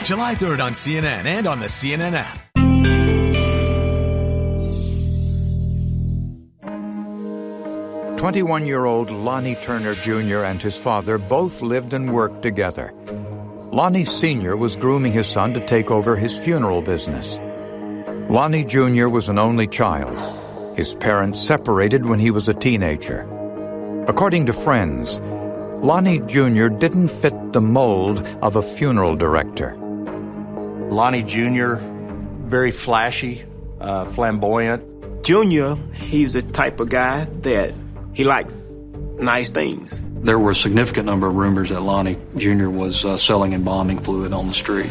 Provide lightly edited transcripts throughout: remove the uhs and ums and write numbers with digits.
July 3rd on CNN and on the CNN app. "21-year-old Lonnie Turner Jr. and his father both lived and worked together. Lonnie Sr. was grooming his son to take over his funeral business. Lonnie Jr. was an only child. His parents separated when he was a teenager. According to friends, Lonnie Jr. didn't fit the mold of a funeral director. Lonnie Jr., very flashy, flamboyant. Junior, he's the type of guy that he likes nice things. There were a significant number of rumors that Lonnie Jr. was selling embalming fluid on the street.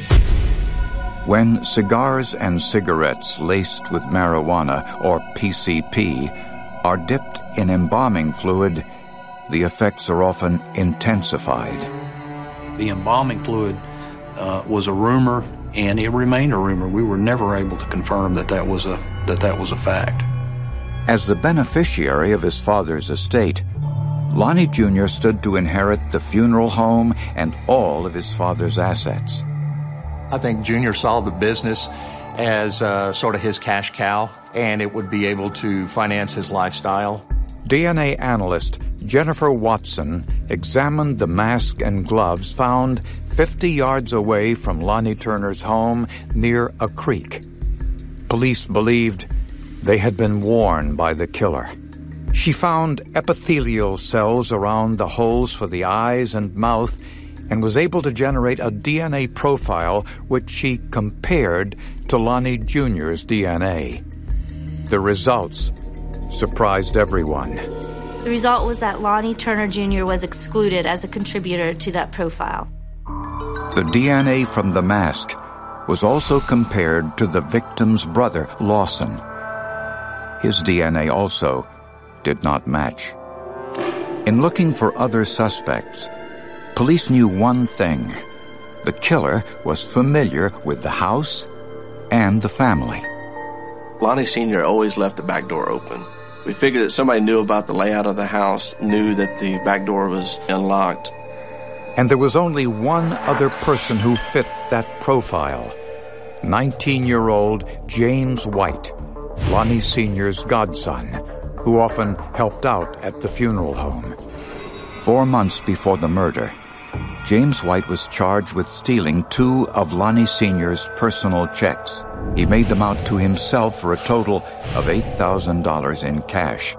When cigars and cigarettes laced with marijuana, or PCP, are dipped in embalming fluid, the effects are often intensified. The embalming fluid was a rumor, and it remained a rumor. We were never able to confirm that was a fact. As the beneficiary of his father's estate, Lonnie Jr. stood to inherit the funeral home and all of his father's assets. I think Junior saw the business as sort of his cash cow, and it would be able to finance his lifestyle. DNA analyst Jennifer Watson examined the mask and gloves found 50 yards away from Lonnie Turner's home near a creek. Police believed they had been worn by the killer. She found epithelial cells around the holes for the eyes and mouth and was able to generate a DNA profile which she compared to Lonnie Jr.'s DNA. The results surprised everyone. The result was that Lonnie Turner Jr. was excluded as a contributor to that profile. The DNA from the mask was also compared to the victim's brother, Lawson. His DNA also did not match. In looking for other suspects, police knew one thing. The killer was familiar with the house and the family. Lonnie Sr. always left the back door open. We figured that somebody knew about the layout of the house, knew that the back door was unlocked. And there was only one other person who fit that profile. 19-year-old James White, Lonnie Sr.'s godson, who often helped out at the funeral home. 4 months before the murder, James White was charged with stealing 2 of Lonnie Sr.'s personal checks. He made them out to himself for a total of $8,000 in cash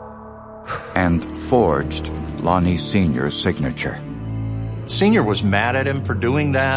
and forged Lonnie Sr.'s signature. Senior was mad at him for doing that.